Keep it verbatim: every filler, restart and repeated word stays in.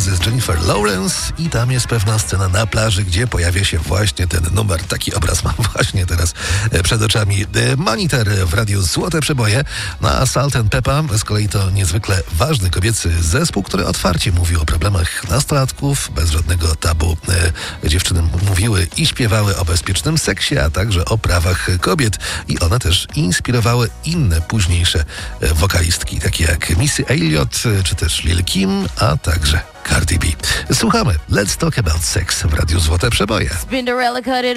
razy z Jennifer Lawrence i tam jest pewna scena na plaży, gdzie pojawia się właśnie ten numer. Taki obraz mam właśnie teraz przed oczami. Monitor w radiu Złote Przeboje. No a Salt and Peppa z kolei to niezwykle ważny kobiecy zespół, który otwarcie mówił o problemach nastolatków, bez żadnego tabu. Dziewczyny mówiły i śpiewały o bezpiecznym seksie, a także o prawach kobiet. I one też inspirowały inne późniejsze wokalistki, takie jak Missy Elliott, czy też Lil Kim, a także Cardi B. Słuchamy Let's Talk About Sex w radiu Złote Przeboje.